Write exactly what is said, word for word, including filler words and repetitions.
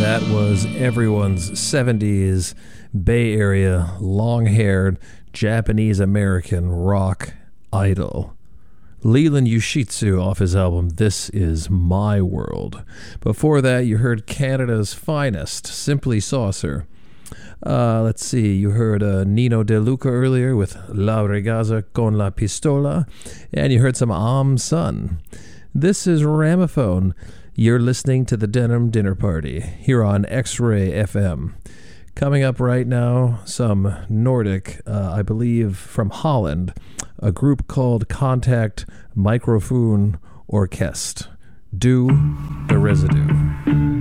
That was everyone's seventies Bay Area long-haired Japanese-American rock idol. Leland Yushitsu off his album This Is My World. Before that, you heard Canada's finest, Simply Saucer. Uh, let's see, you heard uh, Nino De Luca earlier with La Regaza con la Pistola, and you heard some Am Sun. This is Ramaphone. You're listening to the Denim Dinner Party here on X-Ray F M. Coming up right now, some Nordic, uh, I believe from Holland, a group called Contact Microfoon Orkest. Do the Residue.